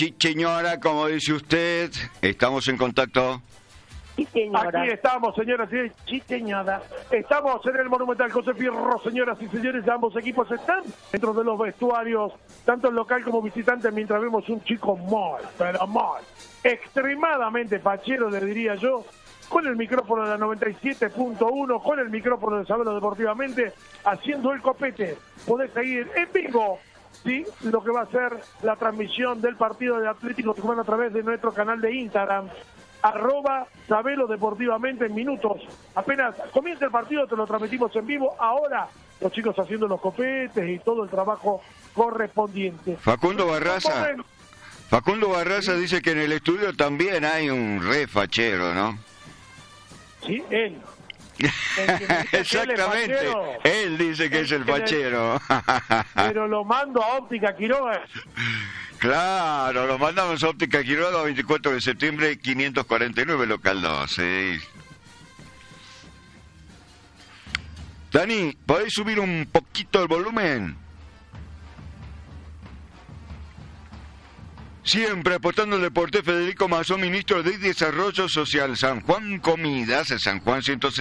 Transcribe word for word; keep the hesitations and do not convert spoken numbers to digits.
Sí, señora, como dice usted, estamos en contacto. Sí, señora. Aquí estamos, señoras y sí, señora. Estamos en el Monumental José Fierro, señoras y señores. Ambos equipos están dentro de los vestuarios, tanto el local como visitante, mientras vemos un chico muy, pero muy, extremadamente fachero, le diría yo, con el micrófono de la noventa y siete punto uno, con el micrófono de Sabelo Deportivamente, haciendo el copete. Podés seguir en vivo, sí, lo que va a ser la transmisión del partido de Atlético Tucumán a través de nuestro canal de Instagram, arroba Sabelo Deportivamente en minutos. Apenas comienza el partido, te lo transmitimos en vivo. Ahora, los chicos haciendo los copetes y todo el trabajo correspondiente. Facundo Barraza. Facundo Barraza dice que en el estudio también hay un re fachero, ¿no? Sí, él. Exactamente. Él, él dice que el, es el fachero. El, pero lo mando a Óptica Quiroga. Claro, lo mandamos a Óptica Quiroga, veinticuatro de septiembre, quinientos cuarenta y nueve, local dos. ¿Sí? Dani, ¿podéis subir un poquito el volumen? Siempre apostándole por Federico Mazón, ministro de Desarrollo Social. San Juan Comidas, San Juan ciento